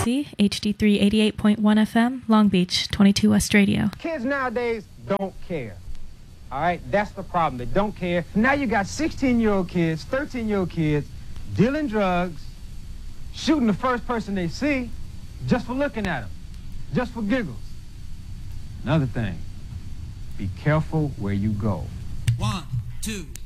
WBRC, HD3 88.1 FM, Long Beach, 22 West Radio. Kids nowadays don't care. All right, that's the problem. They don't care. Now you got 16-year-old kids, 13-year-old kids dealing drugs, shooting the first person they see just for looking at them, just for giggles. Another thing, be careful where you go. 1, 2.